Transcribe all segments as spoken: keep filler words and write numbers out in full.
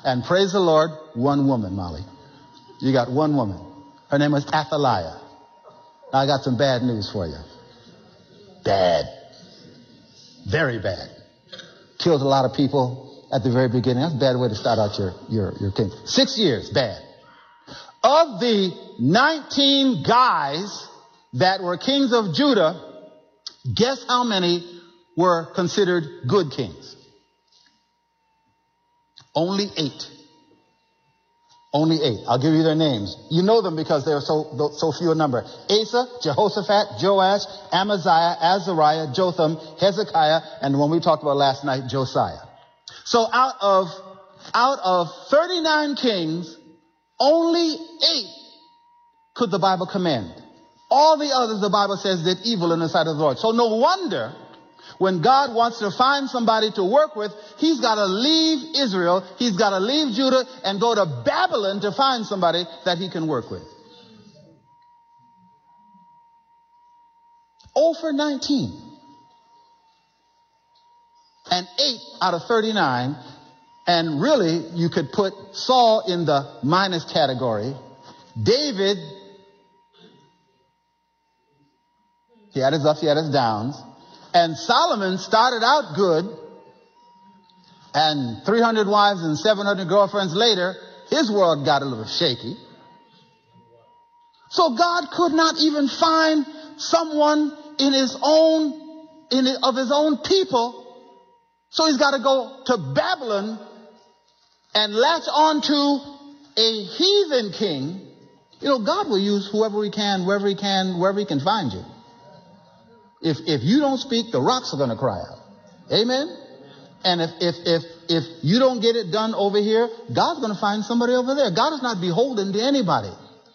And praise the Lord, one woman, Molly. You got one woman. Her name was Athaliah. Now I got some bad news for you. Bad. Very bad. Killed a lot of people at the very beginning. That's a bad way to start out your, your, your king. Six years, bad. Of the nineteen guys that were kings of Judah, guess how many were considered good kings? Only eight. Only eight. I'll give you their names. You know them because they're so, so few in number. Asa, Jehoshaphat, Joash, Amaziah, Azariah, Jotham, Hezekiah, and the one we talked about last night, Josiah. So out of, out of thirty-nine kings, only eight could the Bible commend. All the others, the Bible says, did evil in the sight of the Lord. So no wonder when God wants to find somebody to work with, he's got to leave Israel, he's got to leave Judah, and go to Babylon to find somebody that he can work with. oh for nineteen. And eight out of thirty-nine. And really, you could put Saul in the minus category. David, he had his ups, he had his downs. And Solomon started out good. And three hundred wives and seven hundred girlfriends later, his world got a little shaky. So God could not even find someone in his own, in it, of his own people. So he's got to go to Babylon and latch on to a heathen king. You know, God will use whoever he can, wherever he can, wherever he can find you. If, if you don't speak, the rocks are going to cry out. Amen. And if, if, if, if you don't get it done over here, God's going to find somebody over there. God is not beholden to anybody.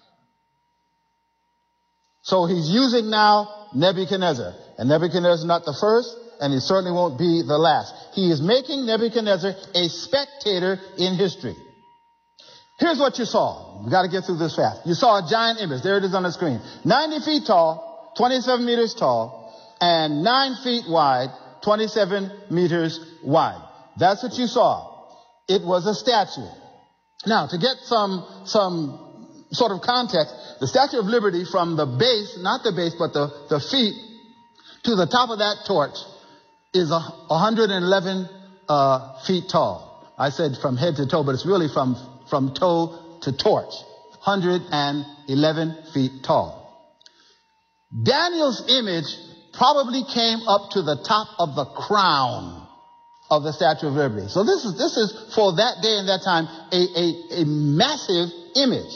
So he's using now Nebuchadnezzar. And Nebuchadnezzar is not the first, and he certainly won't be the last. He is making Nebuchadnezzar a spectator in history. Here's what you saw. We got to get through this fast. You saw a giant image. There it is on the screen. ninety feet tall, twenty-seven meters tall, and nine feet wide, twenty-seven meters wide. That's what you saw. It was a statue. Now, to get some, some sort of context, the Statue of Liberty from the base, not the base, but the, the feet to the top of that torch is a, one hundred eleven uh, feet tall. I said from head to toe, but it's really from, from toe to torch. one hundred eleven feet tall. Daniel's image probably came up to the top of the crown of the Statue of Liberty. So this is, this is for that day and that time, a, a, a massive image.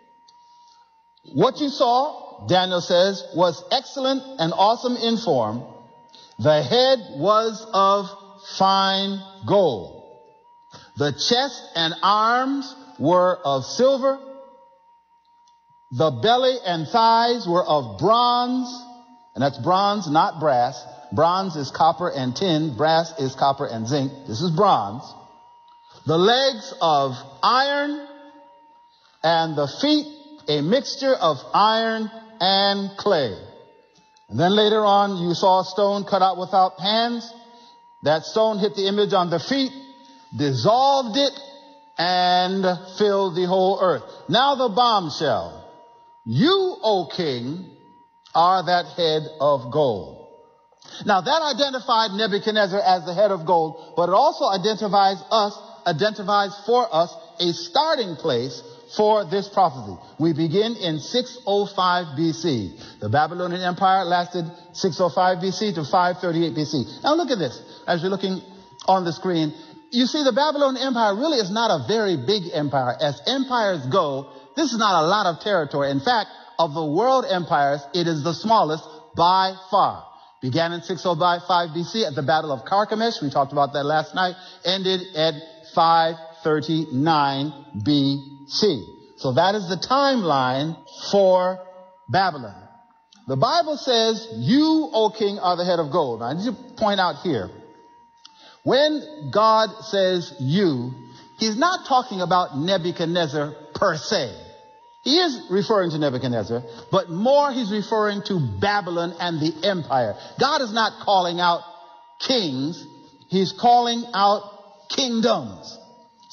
What you saw, Daniel says, was excellent and awesome in form. The head was of fine gold. The chest and arms were of silver. The belly and thighs were of bronze. And that's bronze, not brass. Bronze is copper and tin. Brass is copper and zinc. This is bronze. The legs of iron, and the feet a mixture of iron and clay. And then later on, you saw a stone cut out without hands. That stone hit the image on the feet, dissolved it, and filled the whole earth. Now the bombshell. You, O king, are that head of gold. Now that identified Nebuchadnezzar as the head of gold, but it also identifies us, identifies for us a starting place for this prophecy. We begin in six oh five B C. The Babylonian Empire lasted six oh five B C to five thirty-eight B C. Now look at this. As you're looking on the screen, you see the Babylonian Empire really is not a very big empire. As empires go, this is not a lot of territory. In fact, of the world empires, it is the smallest by far. Began in six oh five B C at the Battle of Carchemish. We talked about that last night. Ended at five thirty-nine B C. So that is the timeline for Babylon. The Bible says, you, O king, are the head of gold. Now, I need to point out here, when God says you, he's not talking about Nebuchadnezzar per se. He is referring to Nebuchadnezzar, but more he's referring to Babylon and the empire. God is not calling out kings. He's calling out kingdoms.